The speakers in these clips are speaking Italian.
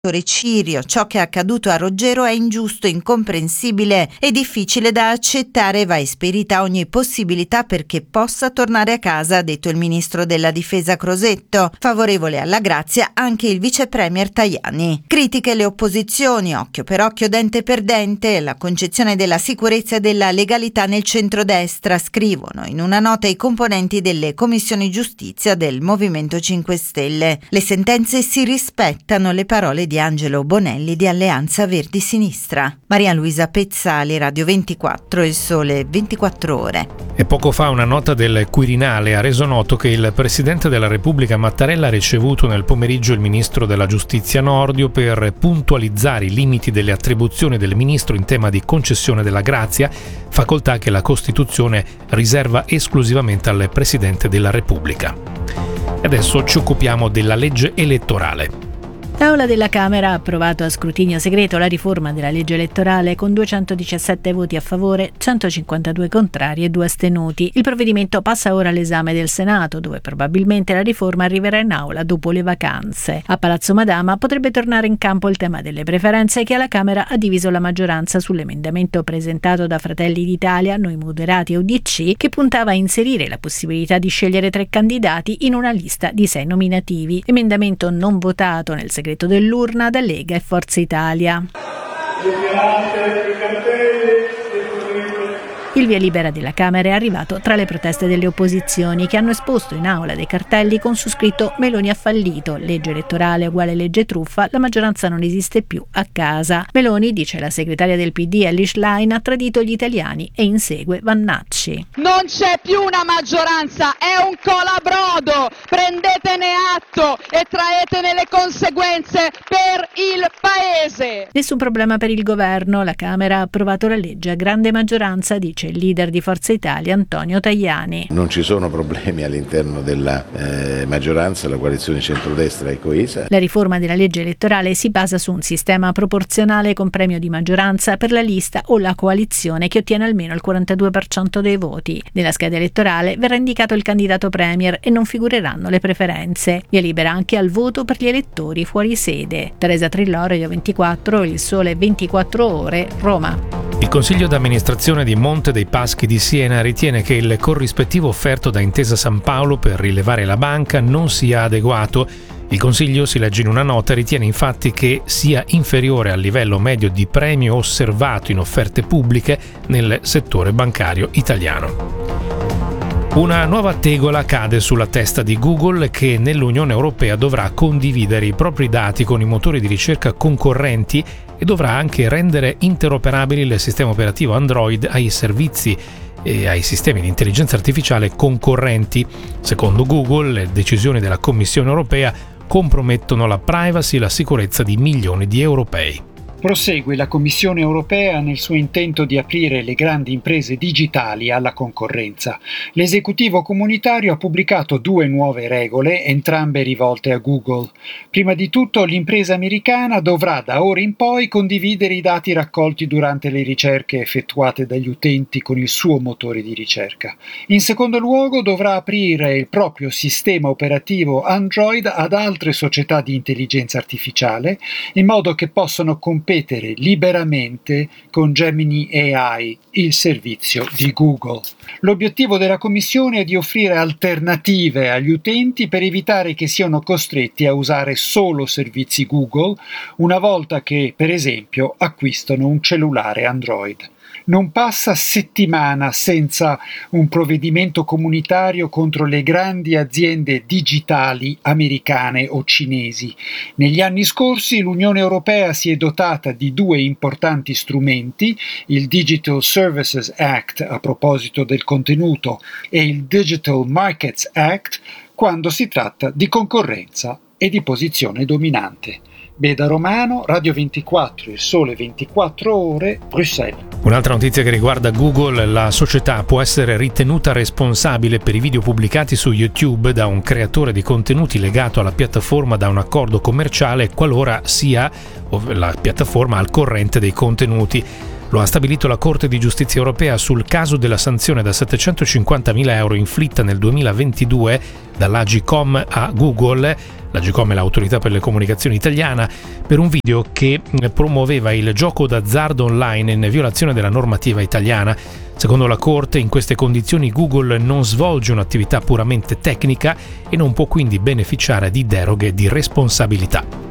Cirio, ciò che è accaduto a Roggero è ingiusto, incomprensibile e difficile da accettare. Va esperita ogni possibilità perché possa tornare a casa, ha detto il ministro della difesa Crosetto. Favorevole alla grazia anche il vice premier Tajani. Critiche le opposizioni, occhio per occhio, dente per dente, la concezione della sicurezza e della legalità nel centrodestra, scrivono in una nota i componenti delle commissioni giustizia del Movimento 5 Stelle. Le sentenze si rispettano, le parole di Angelo Bonelli di Alleanza Verdi Sinistra. Maria Luisa Pezzali, Radio 24, Il Sole 24 Ore. E poco fa una nota del Quirinale ha reso noto che il Presidente della Repubblica Mattarella ha ricevuto nel pomeriggio il Ministro della Giustizia Nordio per puntualizzare i limiti delle attribuzioni del Ministro in tema di concessione della grazia, facoltà che la Costituzione riserva esclusivamente al Presidente della Repubblica. E adesso ci occupiamo della legge elettorale. L'Aula della Camera ha approvato a scrutinio segreto la riforma della legge elettorale con 217 voti a favore, 152 contrari e 2 astenuti. Il provvedimento passa ora all'esame del Senato, dove probabilmente la riforma arriverà in aula dopo le vacanze. A Palazzo Madama potrebbe tornare in campo il tema delle preferenze che alla Camera ha diviso la maggioranza sull'emendamento presentato da Fratelli d'Italia, Noi Moderati e UDC, che puntava a inserire la possibilità di scegliere 3 candidati in una lista di 6 nominativi. Emendamento non votato nel segreto dell'urna da Lega e Forza Italia. Il via libera della Camera è arrivato tra le proteste delle opposizioni che hanno esposto in aula dei cartelli con su scritto Meloni ha fallito, legge elettorale uguale legge truffa, la maggioranza non esiste più a casa. Meloni, dice la segretaria del PD Elish Line, ha tradito gli italiani e insegue Vannacci. Non c'è più una maggioranza, è un colabrodo, prendetene atto e traetene le conseguenze per il Paese. Nessun problema per il governo, la Camera ha approvato la legge a grande maggioranza, dice il leader di Forza Italia Antonio Tajani. Non ci sono problemi all'interno della maggioranza, la coalizione centrodestra è coesa. La riforma della legge elettorale si basa su un sistema proporzionale con premio di maggioranza per la lista o la coalizione che ottiene almeno il 42% dei voti. Nella scheda elettorale verrà indicato il candidato premier e non figureranno le preferenze. Via libera anche al voto per gli elettori fuori sede. Teresa Trillò, Radio 24, Il Sole 24 Ore, Roma. Il Consiglio d'amministrazione di Monte dei Paschi di Siena ritiene che il corrispettivo offerto da Intesa San Paolo per rilevare la banca non sia adeguato. Il Consiglio, si legge in una nota, ritiene infatti che sia inferiore al livello medio di premio osservato in offerte pubbliche nel settore bancario italiano. Una nuova tegola cade sulla testa di Google che nell'Unione Europea dovrà condividere i propri dati con i motori di ricerca concorrenti e dovrà anche rendere interoperabili il sistema operativo Android ai servizi e ai sistemi di intelligenza artificiale concorrenti. Secondo Google, le decisioni della Commissione europea compromettono la privacy e la sicurezza di milioni di europei. Prosegue la Commissione europea nel suo intento di aprire le grandi imprese digitali alla concorrenza. L'esecutivo comunitario ha pubblicato 2 nuove regole, entrambe rivolte a Google. Prima di tutto, l'impresa americana dovrà da ora in poi condividere i dati raccolti durante le ricerche effettuate dagli utenti con il suo motore di ricerca. In secondo luogo, dovrà aprire il proprio sistema operativo Android ad altre società di intelligenza artificiale, in modo che possano competere liberamente con Gemini AI, il servizio di Google. L'obiettivo della Commissione è di offrire alternative agli utenti per evitare che siano costretti a usare solo servizi Google una volta che, per esempio, acquistano un cellulare Android. Non passa settimana senza un provvedimento comunitario contro le grandi aziende digitali americane o cinesi. Negli anni scorsi l'Unione Europea si è dotata di 2 importanti strumenti, il Digital Services Act a proposito del contenuto e il Digital Markets Act quando si tratta di concorrenza e di posizione dominante. Beda Romano, Radio 24, Il Sole 24 Ore, Bruxelles. Un'altra notizia che riguarda Google: la società può essere ritenuta responsabile per i video pubblicati su YouTube da un creatore di contenuti legato alla piattaforma da un accordo commerciale qualora sia la piattaforma al corrente dei contenuti. Lo ha stabilito la Corte di Giustizia Europea sul caso della sanzione da 750.000 euro inflitta nel 2022 dall'Agcom a Google. L'Agcom è l'autorità per le comunicazioni italiana, per un video che promuoveva il gioco d'azzardo online in violazione della normativa italiana. Secondo la Corte, in queste condizioni Google non svolge un'attività puramente tecnica e non può quindi beneficiare di deroghe di responsabilità.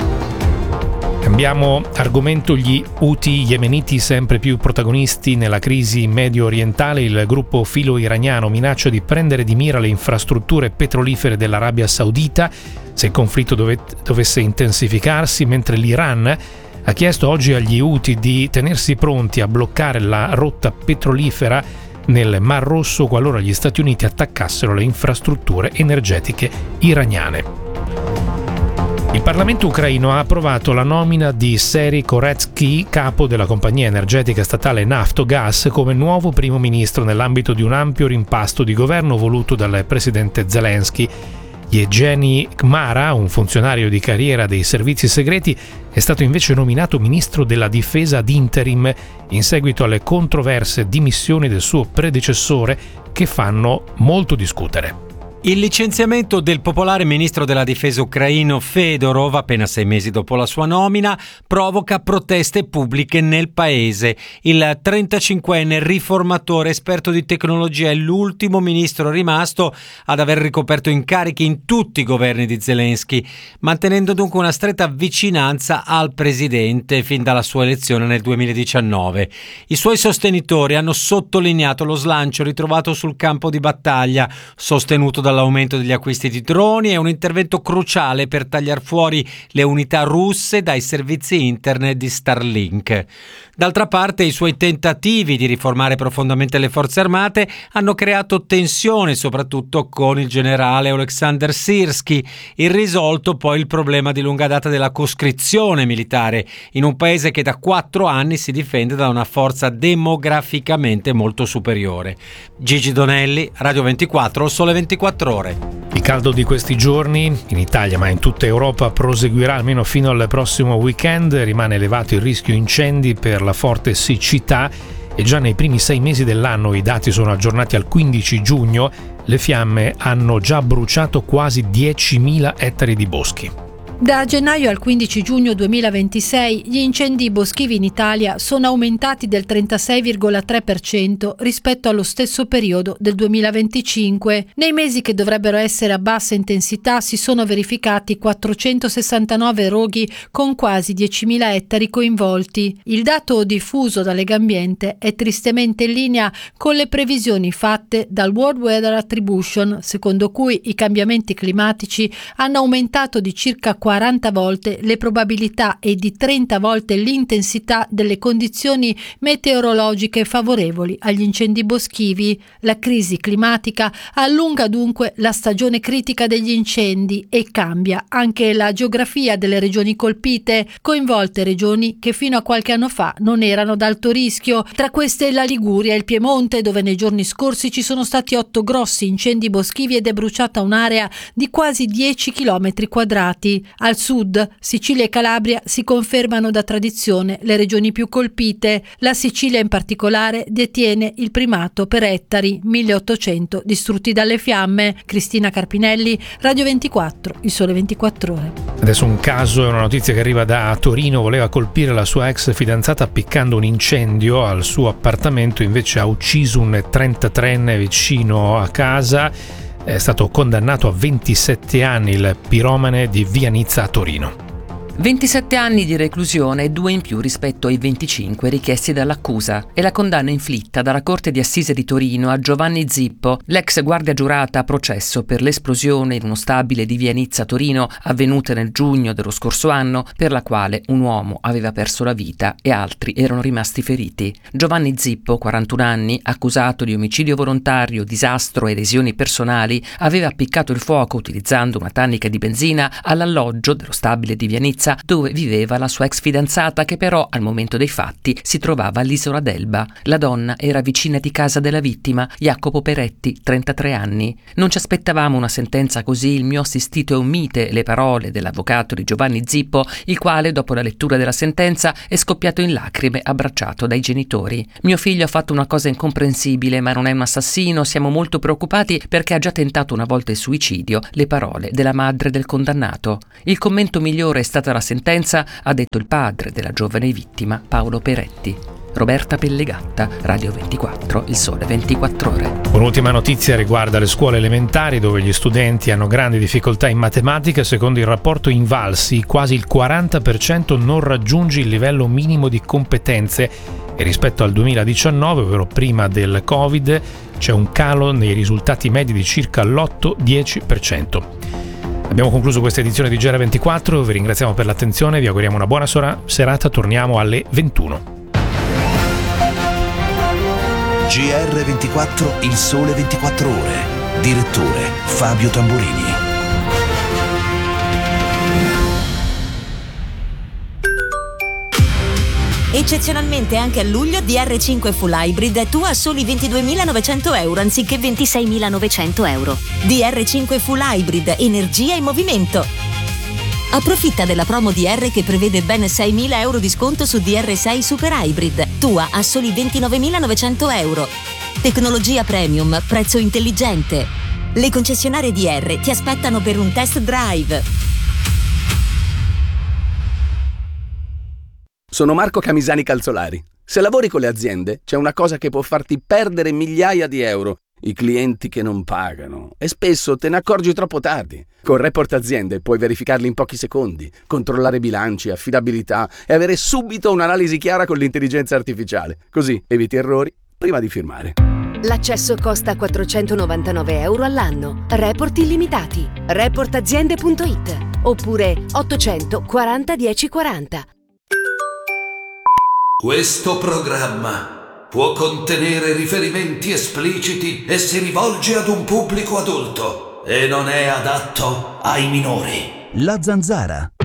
Cambiamo argomento. Gli Houthi yemeniti sempre più protagonisti nella crisi medio orientale. Il gruppo filo-iraniano minaccia di prendere di mira le infrastrutture petrolifere dell'Arabia Saudita se il conflitto dovesse intensificarsi, mentre l'Iran ha chiesto oggi agli Houthi di tenersi pronti a bloccare la rotta petrolifera nel Mar Rosso qualora gli Stati Uniti attaccassero le infrastrutture energetiche iraniane. Il Parlamento ucraino ha approvato la nomina di Serhiy Koretsky, capo della compagnia energetica statale Naftogaz, come nuovo primo ministro nell'ambito di un ampio rimpasto di governo voluto dal presidente Zelensky. Yevgeny Kmara, un funzionario di carriera dei servizi segreti, è stato invece nominato ministro della difesa ad interim in seguito alle controverse dimissioni del suo predecessore che fanno molto discutere. Il licenziamento del popolare ministro della difesa ucraino Fedorov, appena 6 mesi dopo la sua nomina, provoca proteste pubbliche nel paese. Il 35enne riformatore esperto di tecnologia è l'ultimo ministro rimasto ad aver ricoperto incarichi in tutti i governi di Zelensky, mantenendo dunque una stretta vicinanza al presidente fin dalla sua elezione nel 2019. I suoi sostenitori hanno sottolineato lo slancio ritrovato sul campo di battaglia, sostenuto dall'aumento degli acquisti di droni e un intervento cruciale per tagliar fuori le unità russe dai servizi internet di Starlink. D'altra parte, i suoi tentativi di riformare profondamente le forze armate hanno creato tensione, soprattutto con il generale Oleksandr Syrskyi, irrisolto poi il problema di lunga data della coscrizione militare in un paese che da 4 anni si difende da una forza demograficamente molto superiore. Gigi Donelli, Radio 24, Sole 24 Ore. Il caldo di questi giorni in Italia, ma in tutta Europa, proseguirà almeno fino al prossimo weekend. Rimane elevato il rischio incendi per la forte siccità e già nei primi 6 mesi dell'anno, i dati sono aggiornati al 15 giugno, le fiamme hanno già bruciato quasi 10.000 ettari di boschi. Da gennaio al 15 giugno 2026 gli incendi boschivi in Italia sono aumentati del 36,3% rispetto allo stesso periodo del 2025. Nei mesi che dovrebbero essere a bassa intensità si sono verificati 469 roghi con quasi 10.000 ettari coinvolti. Il dato diffuso da Legambiente è tristemente in linea con le previsioni fatte dal World Weather Attribution, secondo cui i cambiamenti climatici hanno aumentato di circa 40 volte le probabilità e di 30 volte l'intensità delle condizioni meteorologiche favorevoli agli incendi boschivi. La crisi climatica allunga dunque la stagione critica degli incendi e cambia anche la geografia delle regioni colpite, coinvolte regioni che fino a qualche anno fa non erano ad alto rischio. Tra queste la Liguria e il Piemonte, dove nei giorni scorsi ci sono stati 8 grossi incendi boschivi ed è bruciata un'area di quasi 10 km quadrati. Al sud, Sicilia e Calabria si confermano da tradizione le regioni più colpite. La Sicilia in particolare detiene il primato per ettari, 1800 distrutti dalle fiamme. Cristina Carpinelli, Radio 24, Il Sole 24 Ore. Adesso un caso, è una notizia che arriva da Torino. Voleva colpire la sua ex fidanzata appiccando un incendio al suo appartamento, invece ha ucciso un 33enne vicino a casa. È stato condannato a 27 anni il piromane di Via Nizza a Torino. 27 anni di reclusione, 2 in più rispetto ai 25 richiesti dall'accusa, e la condanna inflitta dalla Corte di Assise di Torino a Giovanni Zippo, l'ex guardia giurata a processo per l'esplosione in uno stabile di Via Nizza a Torino avvenuta nel giugno dello scorso anno, per la quale un uomo aveva perso la vita e altri erano rimasti feriti. Giovanni Zippo, 41 anni, accusato di omicidio volontario, disastro e lesioni personali, aveva appiccato il fuoco utilizzando una tannica di benzina all'alloggio dello stabile di Via Nizza Sentenza, dove viveva la sua ex fidanzata, che però al momento dei fatti si trovava all'isola d'Elba. La donna era vicina di casa della vittima, Jacopo Peretti, 33 anni. Non ci aspettavamo una sentenza così, il mio assistito è un mite, le parole dell'avvocato di Giovanni Zippo, il quale dopo la lettura della sentenza è scoppiato in lacrime abbracciato dai genitori. Mio figlio ha fatto una cosa incomprensibile, ma non è un assassino, siamo molto preoccupati perché ha già tentato una volta il suicidio, le parole della madre del condannato. Il commento migliore è stata la sentenza, ha detto il padre della giovane vittima, Paolo Peretti. Roberta Pellegatta, Radio 24, Il Sole 24 Ore. Un'ultima notizia riguarda le scuole elementari, dove gli studenti hanno grandi difficoltà in matematica. Secondo il rapporto Invalsi, quasi il 40% non raggiunge il livello minimo di competenze e rispetto al 2019, ovvero prima del Covid, c'è un calo nei risultati medi di circa l'8-10%. Abbiamo concluso questa edizione di GR24, vi ringraziamo per l'attenzione, vi auguriamo una buona serata, torniamo alle 21. GR24, Il Sole 24 Ore. Direttore Fabio Tamburini. Eccezionalmente anche a luglio DR5 Full Hybrid è tua a soli 22.900 euro anziché 26.900 euro. DR5 Full Hybrid, energia in movimento. Approfitta della promo DR che prevede ben 6.000 euro di sconto su DR6 Super Hybrid, tua a soli 29.900 euro. Tecnologia premium, prezzo intelligente. Le concessionarie DR ti aspettano per un test drive. Sono Marco Camisani Calzolari. Se lavori con le aziende, c'è una cosa che può farti perdere migliaia di euro: i clienti che non pagano. E spesso te ne accorgi troppo tardi. Con Report Aziende puoi verificarli in pochi secondi, controllare bilanci, affidabilità e avere subito un'analisi chiara con l'intelligenza artificiale. Così eviti errori prima di firmare. L'accesso costa 499 euro all'anno. Report illimitati. Reportaziende.it oppure 840 1040. Questo programma può contenere riferimenti espliciti e si rivolge ad un pubblico adulto e non è adatto ai minori. La Zanzara.